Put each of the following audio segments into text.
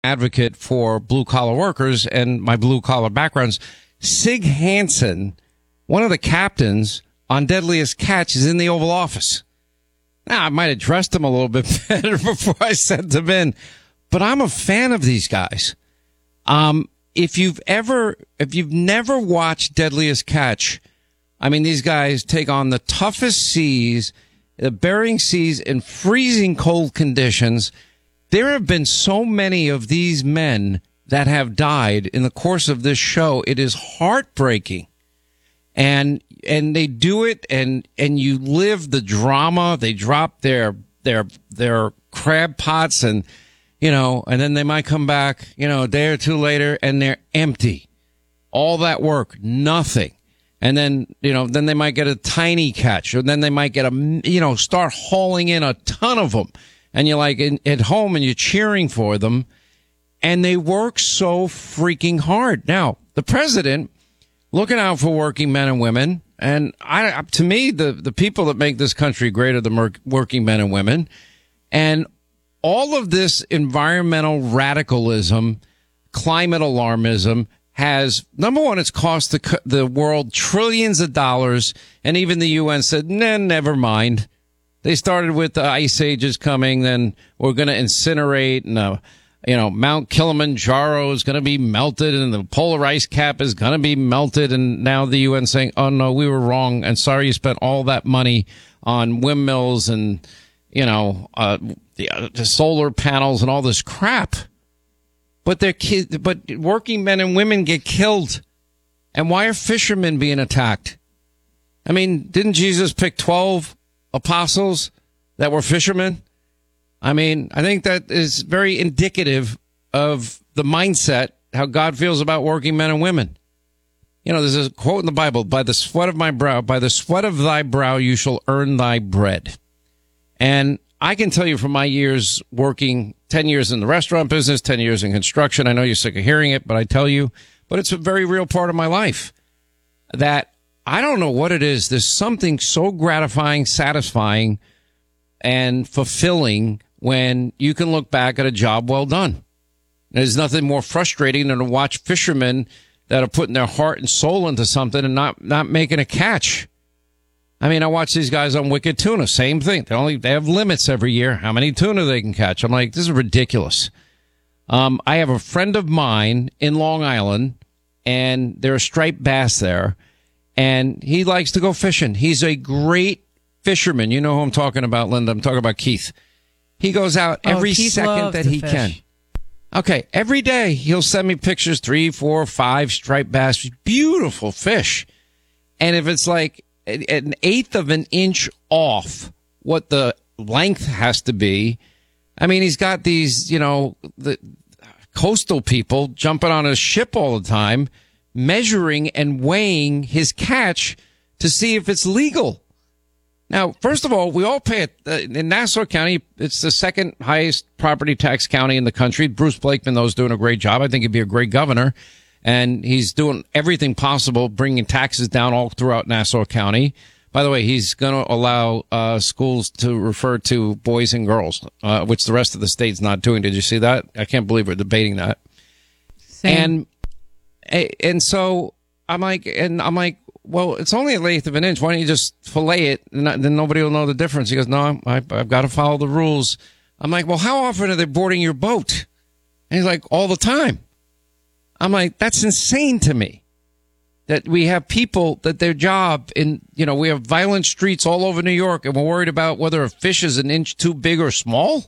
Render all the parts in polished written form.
advocate for blue collar workers and my blue collar backgrounds. Sig Hansen, one of the captains on Deadliest Catch, is in the Oval Office. Now, I might have dressed him a little bit better before I sent him in, but I'm a fan of these guys. If you've never watched Deadliest Catch, I mean, these guys take on the toughest seas, the Bering Seas, in freezing cold conditions. There have been so many of these men that have died in the course of this show. It is heartbreaking. And they do it, and you live the drama. They drop their crab pots, and and then they might come back, a day or two later, and they're empty. All that work, nothing. And then, then they might get a tiny catch, or then they might get start hauling in a ton of them. And you're like at home and you're cheering for them, and they work so freaking hard. Now, the president looking out for working men and women, and to me, the people that make this country great are the working men and women. And all of this environmental radicalism, climate alarmism has, number one, it's cost the world trillions of dollars, and even the UN said, nah, never mind. They started with the ice ages coming, then we're going to incinerate, and Mount Kilimanjaro is going to be melted, and the polar ice cap is going to be melted, and now the UN saying, oh no, we were wrong, and sorry you spent all that money on windmills and the solar panels and all this crap. But working men and women get killed. And why are fishermen being attacked? I mean, didn't Jesus pick 12 apostles that were fishermen? I mean, I think that is very indicative of the mindset, how God feels about working men and women. There's a quote in the Bible, by the sweat of thy brow, you shall earn thy bread. And I can tell you from my years working 10 years in the restaurant business, 10 years in construction. I know you're sick of hearing it, but I tell you, but it's a very real part of my life that I don't know what it is. There's something so gratifying, satisfying, and fulfilling when you can look back at a job well done. There's nothing more frustrating than to watch fishermen that are putting their heart and soul into something and not making a catch. I mean, I watch these guys on Wicked Tuna, same thing. They have limits every year, how many tuna they can catch. I'm like, this is ridiculous. I have a friend of mine in Long Island, and there are striped bass there, and he likes to go fishing. He's a great fisherman. You know who I'm talking about, Linda. I'm talking about Keith. He goes out every second that he can. Okay, every day he'll send me pictures, 3, 4, 5 striped bass, beautiful fish. And if it's like an eighth of an inch off what the length has to be, I mean, he's got these, the coastal people jumping on a ship all the time, measuring and weighing his catch to see if it's legal. Now, first of all, we all pay it. In Nassau County, it's the second highest property tax county in the country. Bruce Blakeman, though, is doing a great job. I think he'd be a great governor. And he's doing everything possible, bringing taxes down all throughout Nassau County. By the way, he's going to allow schools to refer to boys and girls, which the rest of the state's not doing. Did you see that? I can't believe we're debating that. Same. And so I'm like, well, it's only an eighth of an inch. Why don't you just fillet it, and then nobody will know the difference? He goes, no, I've got to follow the rules. I'm like, well, how often are they boarding your boat? And he's like, all the time. I'm like, that's insane to me. That we have people that their job we have violent streets all over New York, and we're worried about whether a fish is an inch too big or small,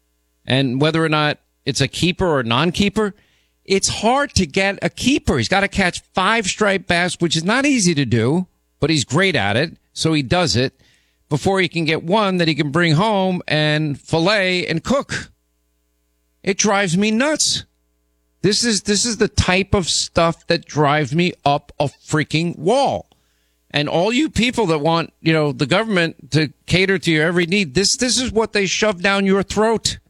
and whether or not it's a keeper or non-keeper. It's hard to get a keeper. He's got to catch 5 striped bass, which is not easy to do, but he's great at it. So he does it before he can get one that he can bring home and fillet and cook. It drives me nuts. This is the type of stuff that drives me up a freaking wall. And all you people that want, the government to cater to your every need, this is what they shove down your throat.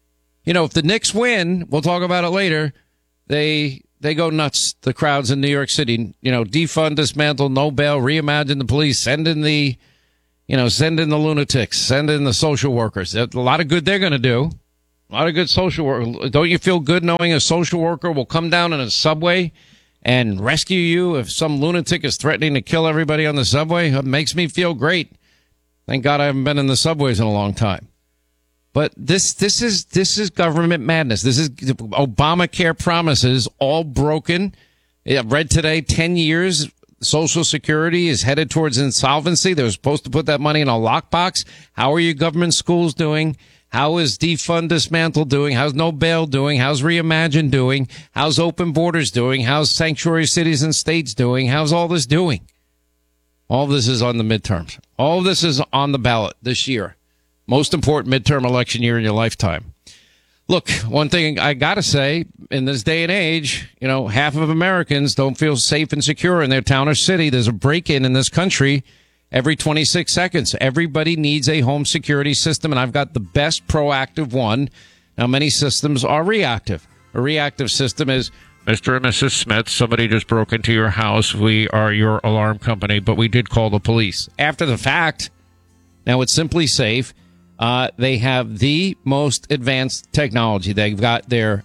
If the Knicks win, we'll talk about it later. They go nuts, the crowds in New York City, defund, dismantle, no bail, reimagine the police, send in the lunatics, send in the social workers. There's a lot of good they're going to do. A lot of good social work. Don't you feel good knowing a social worker will come down in a subway and rescue you if some lunatic is threatening to kill everybody on the subway? It makes me feel great. Thank God I haven't been in the subways in a long time. But this is government madness. This is Obamacare promises all broken. I read today 10 years. Social Security is headed towards insolvency. They were supposed to put that money in a lockbox. How are your government schools doing? How is defund dismantle doing? How's no bail doing? How's reimagine doing? How's open borders doing? How's sanctuary cities and states doing? How's all this doing? All this is on the midterms. All this is on the ballot this year. Most important midterm election year in your lifetime. Look, one thing I got to say, in this day and age, half of Americans don't feel safe and secure in their town or city. There's a break-in this country every 26 seconds. Everybody needs a home security system, and I've got the best proactive one. Now, many systems are reactive. A reactive system is, Mr. and Mrs. Smith, somebody just broke into your house. We are your alarm company, but we did call the police. After the fact, now it's Simply Safe. They have the most advanced technology. They've got their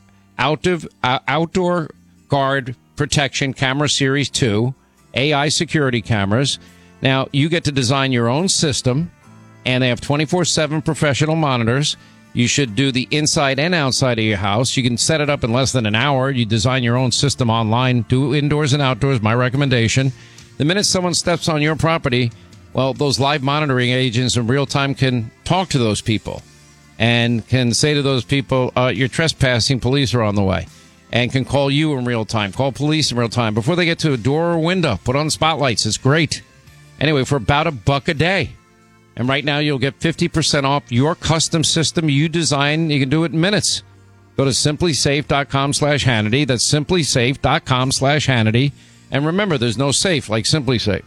outdoor guard protection camera series 2, AI security cameras. Now, you get to design your own system, and they have 24/7 professional monitors. You should do the inside and outside of your house. You can set it up in less than an hour. You design your own system online. Do indoors and outdoors, my recommendation. The minute someone steps on your property, well, those live monitoring agents in real time can talk to those people and can say to those people, you're trespassing, police are on the way, and can call you in real time, call police in real time before they get to a door or window, put on spotlights. It's great. Anyway, for about $1 a day. And right now you'll get 50% off your custom system you design. You can do it in minutes. Go to simplysafe.com/Hannity. That's simplysafe.com/Hannity. And remember, there's no safe like Simply Safe.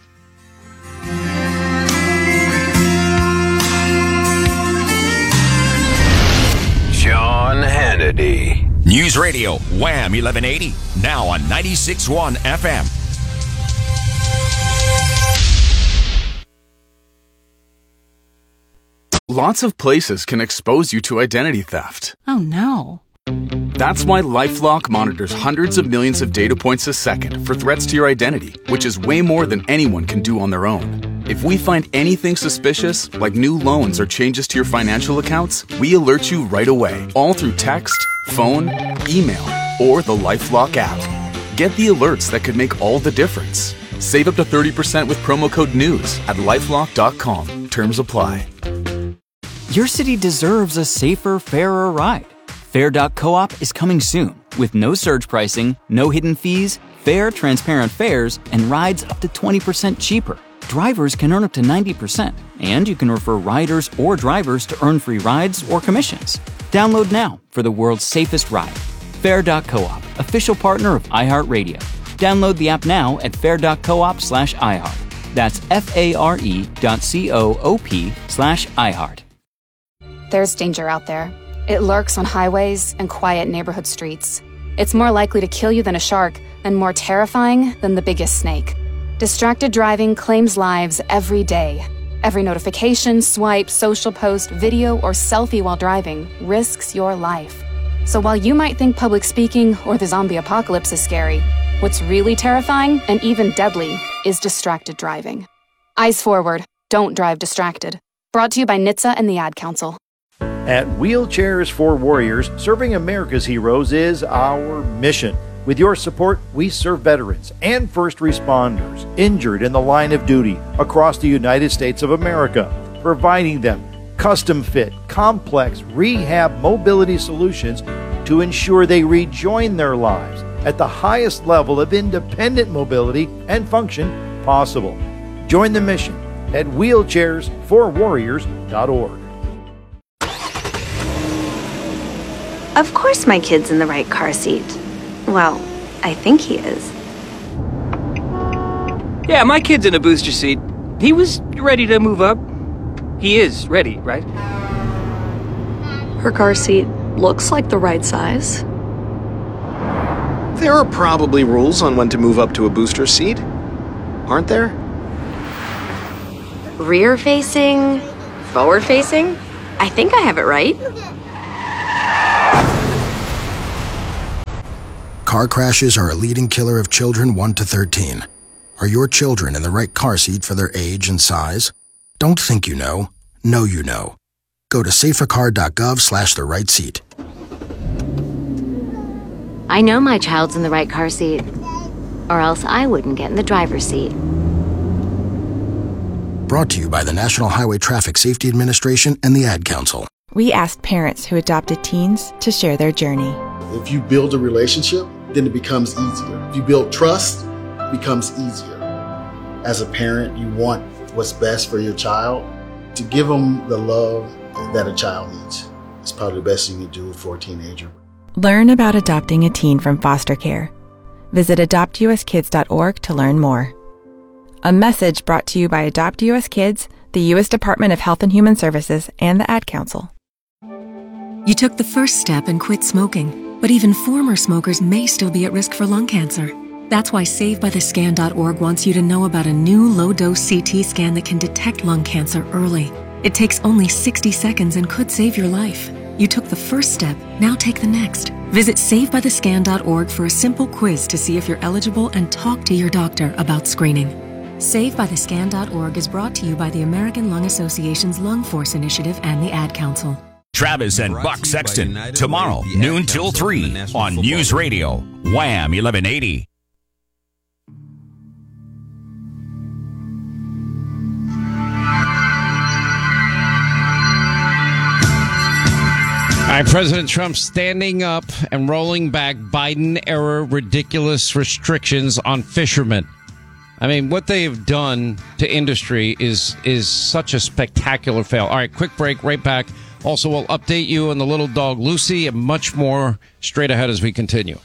Sean Hannity. News Radio Wham 1180. Now on 96.1 FM. Lots of places can expose you to identity theft. Oh, no. That's why LifeLock monitors hundreds of millions of data points a second for threats to your identity, which is way more than anyone can do on their own. If we find anything suspicious, like new loans or changes to your financial accounts, we alert you right away, all through text, phone, email, or the LifeLock app. Get the alerts that could make all the difference. Save up to 30% with promo code NEWS at LifeLock.com. Terms apply. Your city deserves a safer, fairer ride. Fair.coop is coming soon with no surge pricing, no hidden fees, fair, transparent fares, and rides up to 20% cheaper. Drivers can earn up to 90%, and you can refer riders or drivers to earn free rides or commissions. Download now for the world's safest ride. Fair.coop, official partner of iHeartRadio. Download the app now at fair.coop/iHeart. That's FARE.coop/iHeart. There's danger out there. It lurks on highways and quiet neighborhood streets. It's more likely to kill you than a shark, and more terrifying than the biggest snake. Distracted driving claims lives every day. Every notification, swipe, social post, video, or selfie while driving risks your life. So while you might think public speaking or the zombie apocalypse is scary, what's really terrifying and even deadly is distracted driving. Eyes forward. Don't drive distracted. Brought to you by NHTSA and the Ad Council. At Wheelchairs for Warriors, serving America's heroes is our mission. With your support, we serve veterans and first responders injured in the line of duty across the United States of America, providing them custom-fit, complex rehab mobility solutions to ensure they rejoin their lives at the highest level of independent mobility and function possible. Join the mission at wheelchairsforwarriors.org. Of course my kid's in the right car seat. Well, I think he is. Yeah, my kid's in a booster seat. He was ready to move up. He is ready, right? Her car seat looks like the right size. There are probably rules on when to move up to a booster seat, aren't there? Rear facing, forward facing? I think I have it right. car crashes are a leading killer of children 1 to 13. Are your children in the right car seat for their age and size? Don't think you know. Know you know. Go to safercar.gov/the-right seat. I know my child's in the right car seat, or else I wouldn't get in the driver's seat. Brought to you by the National Highway Traffic Safety Administration and the Ad Council. We asked parents who adopted teens to share their journey. If you build a relationship, then it becomes easier. If you build trust, it becomes easier. As a parent, you want what's best for your child. To give them the love that a child needs. It's probably the best thing you can do for a teenager. Learn about adopting a teen from foster care. Visit adoptuskids.org to learn more. A message brought to you by Adopt US Kids, the U.S. Department of Health and Human Services, and the Ad Council. You took the first step and quit smoking, but even former smokers may still be at risk for lung cancer. That's why SaveByTheScan.org wants you to know about a new low-dose CT scan that can detect lung cancer early. It takes only 60 seconds and could save your life. You took the first step, now take the next. Visit SaveByTheScan.org for a simple quiz to see if you're eligible and talk to your doctor about screening. SaveByTheScan.org is brought to you by the American Lung Association's Lung Force Initiative and the Ad Council. Travis and Buck Sexton, tomorrow, noon till 3 on News Radio, Wham 1180. All right, President Trump standing up and rolling back Biden-era ridiculous restrictions on fishermen. I mean, what they have done to industry is such a spectacular fail. All right, quick break, right back. Also, we'll update you on the little dog Lucy and much more straight ahead as we continue.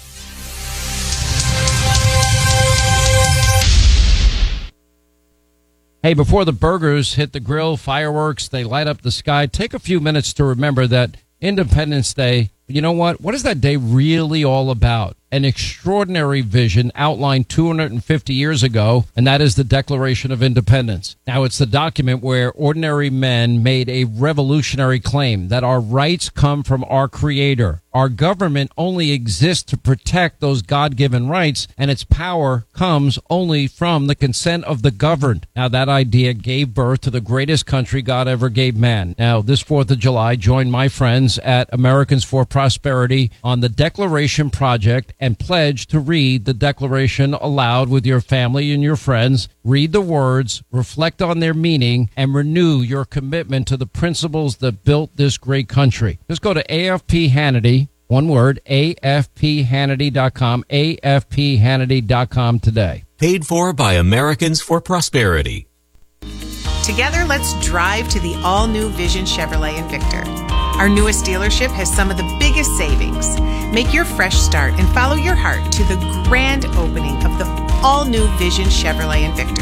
Hey, before the burgers hit the grill, fireworks, they light up the sky, take a few minutes to remember that Independence Day, you know what? What is that day really all about? An extraordinary vision outlined 250 years ago, and that is the Declaration of Independence. Now, it's the document where ordinary men made a revolutionary claim that our rights come from our Creator. Our government only exists to protect those God-given rights, and its power comes only from the consent of the governed. Now, that idea gave birth to the greatest country God ever gave man. Now, this 4th of July, join my friends at Americans for Prosperity on the Declaration Project and pledge to read the Declaration aloud with your family and your friends. Read the words, reflect on their meaning, and renew your commitment to the principles that built this great country. Just go to AFP Hannity, one word, AFPHannity.com, AFPHannity.com today. Paid for by Americans for Prosperity. Together, let's drive to the all-new Vision Chevrolet Invictor. Our newest dealership has some of the biggest savings. Make your fresh start and follow your heart to the grand opening of the all-new Vision Chevrolet Invictor.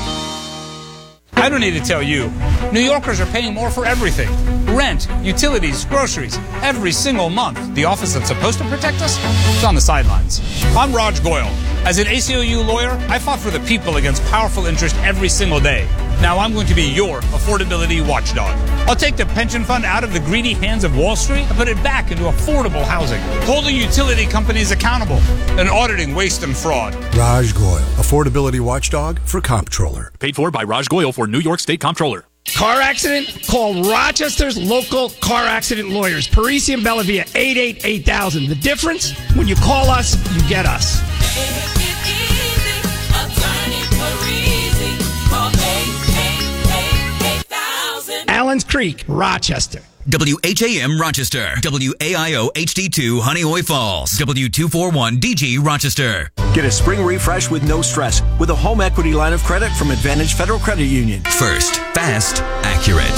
I don't need to tell you, New Yorkers are paying more for everything. Rent, utilities, groceries, every single month. The office that's supposed to protect us is on the sidelines. I'm Raj Goyal. As an ACLU lawyer, I fought for the people against powerful interest every single day. Now I'm going to be your affordability watchdog. I'll take the pension fund out of the greedy hands of Wall Street and put it back into affordable housing, holding utility companies accountable and auditing waste and fraud. Raj Goyal, affordability watchdog for Comptroller. Paid for by Raj Goyal for New York State Comptroller. Car accident? Call Rochester's local car accident lawyers. Parisi and Bellavia, 888-8000. The difference? When you call us, you get us. Allen's Creek, Rochester. WHAM Rochester, WAIO HD2 Honeoye Falls, W241DG Rochester. Get a spring refresh with no stress with a home equity line of credit from Advantage Federal Credit Union. First, fast, accurate.